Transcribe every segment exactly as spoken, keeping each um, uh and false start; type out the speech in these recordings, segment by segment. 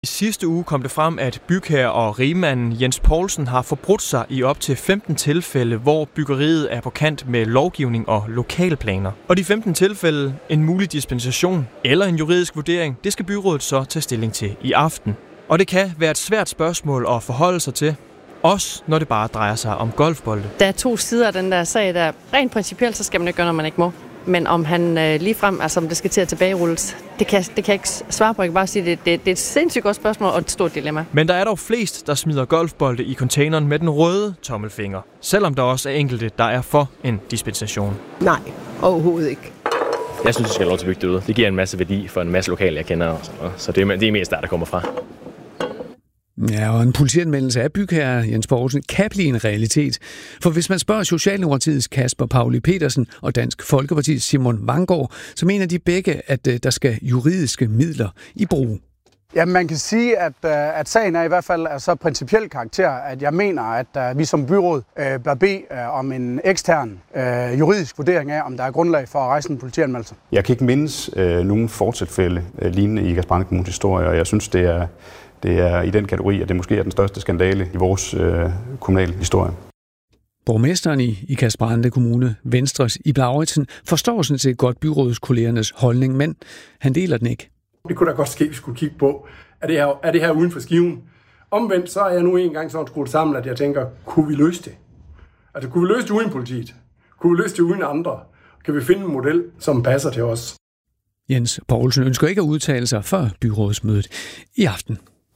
I sidste uge kom det frem, at bygherre og rigmanden Jens Poulsen har forbrudt sig i op til femten tilfælde, hvor byggeriet er på kant med lovgivning og lokalplaner. Og de femten tilfælde, en mulig dispensation eller en juridisk vurdering, det skal byrådet så tage stilling til i aften. Og det kan være et svært spørgsmål at forholde sig til, også når det bare drejer sig om golfbolde. Der er to sider af den der sag, der rent principielt, så skal man ikke gøre, når man ikke må. Men om han øh, ligefrem, altså om det skal til at tilbagerulles, det kan, det kan jeg ikke svare på. Jeg kan bare sige, det, det, det er et sindssygt godt spørgsmål og et stort dilemma. Men der er dog flest, der smider golfbolde i containeren med den røde tommelfinger. Selvom der også er enkelte, der er for en dispensation. Nej, overhovedet ikke. Jeg synes, det skal have lov til at bygge det ud. Det giver en masse værdi for en masse lokale, jeg kender. Så det er, det er mest der, der kommer fra. Ja, og en politianmeldelse af bygherre Jens Poulsen kan blive en realitet. For hvis man spørger Socialdemokratiets Kasper Pauli Petersen og Dansk Folkepartis Simon Vanggaard, så mener de begge, at der skal juridiske midler i brug. Ja, man kan sige, at, at sagen er i hvert fald af så principiel karakter, at jeg mener, at vi som byråd øh, bør bede øh, om en ekstern øh, juridisk vurdering af, om der er grundlag for at rejse en politianmeldelse. Jeg kan ikke mindes øh, nogen fortilfælde øh, lignende i Ikast-Brande Kommunes historie, og jeg synes, det er, det er i den kategori, at det måske er den største skandale i vores øh, kommunale historie. Borgmesteren i Ikast-Brande Kommune, Venstres Ib Lauritsen, forstår sådan set godt byrådskollegernes holdning, men han deler den ikke. Det kunne da godt ske, at vi skulle kigge på, er det her, er det her uden for skiven? Omvendt, så er jeg nu engang sådan skruet sammen, at jeg tænker, kunne vi løse det? Altså, kunne vi løse det uden politiet? Kunne vi løse det uden andre? Kan vi finde en model, som passer til os? Jens Poulsen ønsker ikke at udtale sig før byrådsmødet i aften.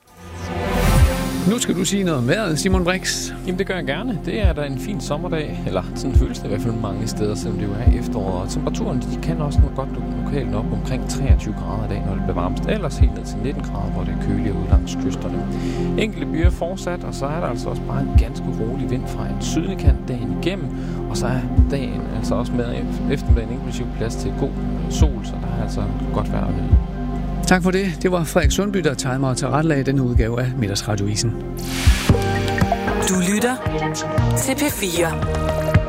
Nu skal du sige noget om vejret, Simon Brix. Jamen det gør jeg gerne. Det er da en fin sommerdag, eller sådan føles det i hvert fald mange steder, selvom det jo er efteråret. Og temperaturen, de kan også nå godt lokalt op omkring treogtyve grader i dag, når det bliver varmest. Ellers helt ned til nitten grader, hvor det er køligere ud langs kysterne. Enkelte byer fortsat, og så er der altså også bare en ganske rolig vind fra en sydlig kant dagen igennem. Og så er dagen altså også med eftermiddagen inklusiv plads til god sol, så der er altså godt vejr at nyde. Tak for det. Det var Frederik Sundby, der timer og tilrettelagde denne udgave af Middagsradioisen. Du lytter til P fire.